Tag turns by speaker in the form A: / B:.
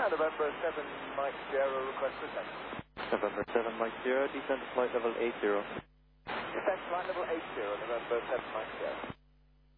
A: November 7 Mike Sierra, request for descent.
B: November 7 Mike Sierra, descend to flight level 80.
A: Descent flight level 80, November 7 Mike Sierra.